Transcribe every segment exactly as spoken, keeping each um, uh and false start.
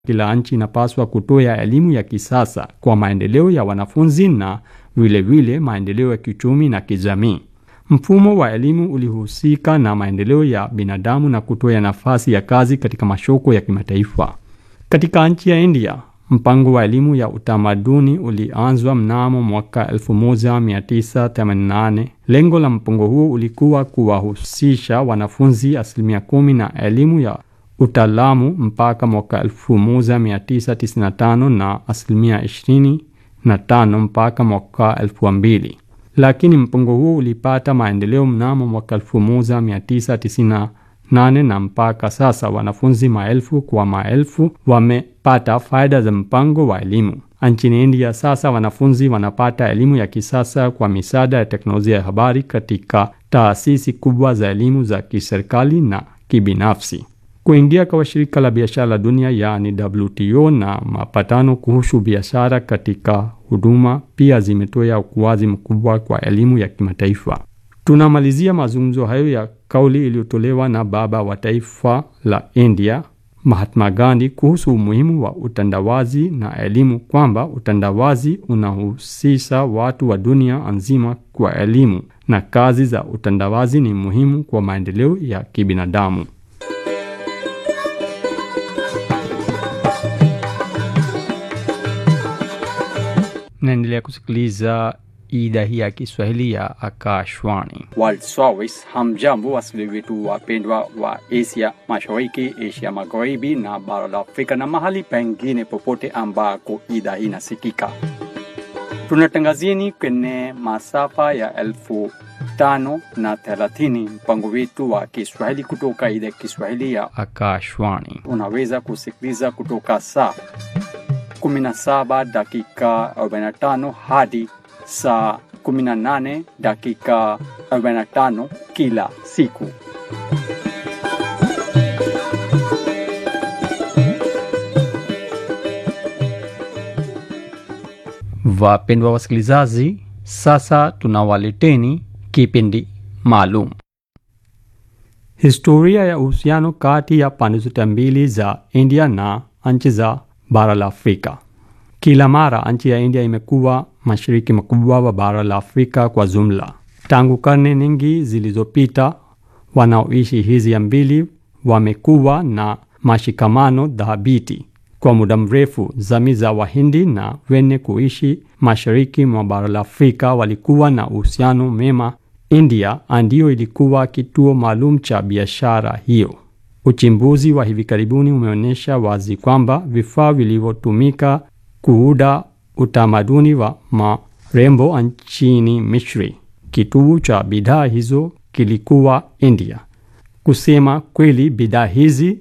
kila nchi inapaswa kutoa elimu ya kisasa kwa maendeleo ya wanafunzi na vile vile maendeleo ya kiuchumi na kijamii. Mfumo wa elimu ulihusika na maendeleo ya binadamu na kutoa nafasi ya kazi katika masoko ya kimataifa. Katika nchi ya India, mpango wa elimu ya utamaduni ulianzwa mnamo mwaka elfu moja mia tisa themanini na nane. Lengo la mpango huo ulikuwa kuwahusisha wanafunzi asilimia kumi na elimu ya utaalamu mpaka mwaka elfu moja mia tisa tisini na tano na asilimia ishirini na tano mpaka mwaka elfu mbili. Lakini mpango huo ulipata maendeleo mnamo mwaka elfu moja mia tisa tisini na nane na mpaka sasa wanafunzi maelfu kwa maelfu wamepata faida za mpango wa elimu. Nchini India sasa wanafunzi wanapata elimu ya kisasa kwa misaada ya teknolojia ya habari katika taasisi kubwa za elimu za kiserikali na kibinafsi. Kuingia kwa shirika la biashara la dunia yaani W T O na mapatano kuhusu biashara katika huduma pia zimetoa ukuaji mkubwa kwa elimu ya kimataifa. Tunamalizia mazungumzo hayo ya kauli iliyotolewa na baba wa taifa la India Mahatma Gandhi kuhusu umuhimu wa utandawazi na elimu, kwamba utandawazi unahusisha watu wa dunia nzima kwa elimu na kazi za utandawazi ni muhimu kwa maendeleo ya kibinadamu. Naendelea kusikiliza idhaa hii ya Kiswahili ya Akashwani. World Service. Hamjambo wasikilizaji wetu wapendwa wa Asia Mashariki, Asia Magharibi na bara la Afrika na mahali pengine popote ambako idhaa hii inasikika. Tunatangazieni kwenye masafa ya elfu tano na thelathini mpango wetu wa Kiswahili kutoka idhaa ya Kiswahili ya Akashwani. Unaweza kusikiliza kutoka saa kumi na saba dakika arobaini na tano hadi saa kumi na nane dakika arobaini na tano kila siku. Wapendwa wasikilizaji, sasa tunawaleteni kipindi maalum. Historia ya uhusiano kati ya pande zote mbili za India na nchi za bara la Afrika. Kila mara nchi ya India imekuwa mashiriki makubwa wa bara la Afrika kwa jumla. Tangu karne nyingi zilizopita, wanaoishi hizi mbili wamekuwa na mashikamano dhabiti. Kwa muda mrefu, jamii za Wahindi na wenye kuishi mashariki mwa bara la Afrika walikuwa na uhusiano mema. India ndio ilikuwa kituo maalum cha biashara hiyo. Uchimbuzi wa hivi karibuni umeonyesha wazi kwamba vifaa vilivyotumika kuunda utamaduni wa marembo nchini Misri, kituo cha bidhaa hizo kilikuwa India. Kusema kweli, bidhaa hizi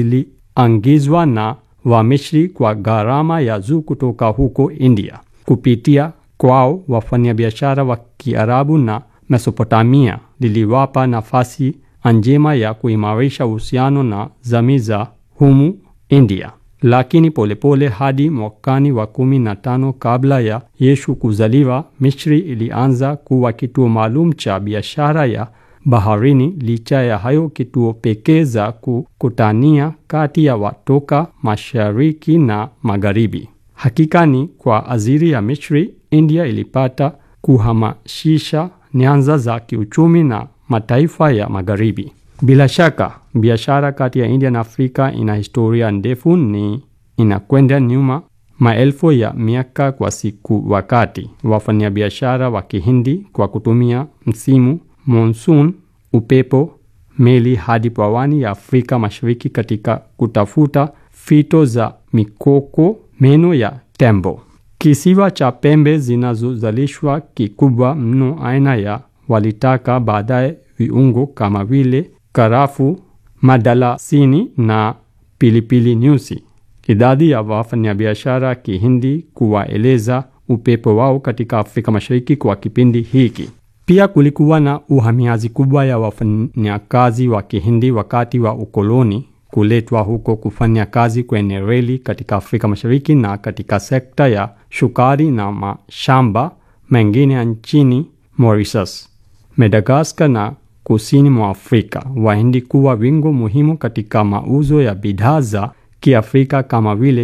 ziliangizwa na wa Misri kwa gharama ya juu kutoka huko India. Kupitia kwao, wafanyabiashara wa Kiarabu na Mesopotamia liliwapa nafasi njema ya kuimarisha uhusiano na jamii za humu India. Lakini polepole hadi mwakani wa kumi na tano kabla ya Yesu kuzaliwa, Misri ilianza kuwa kituo maalum cha biashara ya baharini. Licha ya hayo, kituo pekee za kukutania kati ya watoka mashariki na magharibi. Hakika ni kwa ajili ya Misri, India ilipata kuhamasisha nyanza za kiuchumi na mataifa ya magharibi. Bila shaka, biashara kati ya India na Afrika ina historia ndefu, ni inakwenda nyuma maelfu ya miaka kwa siku. Wakati wafanyabiashara wa Kihindi kwa kutumia msimu monsoon, upepo, meli hadi pwani ya Afrika Mashariki katika kutafuta fito za mikoko, meno ya tembo. Kisiwa cha pembe zinazozalishwa kikubwa mno aina ya walitaka, baadaye viungo kama vile karafu, madalasini na pilipili nyusi. Idadi ya wafanyabiashara Kihindi kuwaeleza upepo wao katika Afrika Mashariki kwa kipindi hiki. Pia kulikuwa na uhamiaji kubwa ya wafanyakazi wa Kihindi wakati wa ukoloni kuletwa huko kufanya kazi kwenye reli katika Afrika Mashariki na katika sekta ya shukari na mashamba mengine nchini Mauritius, Madagascar na kusini mwa Afrika. Wahindi kuwa wingo muhimu katika mauzo ya bidhaa za Kiafrika kama vile